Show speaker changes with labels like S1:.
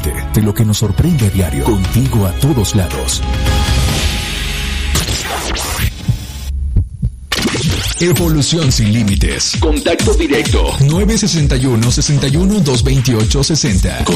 S1: límite de lo que nos sorprende a diario. Contigo a todos lados. Evolución sin límites. Contacto directo. 961-61-228-60.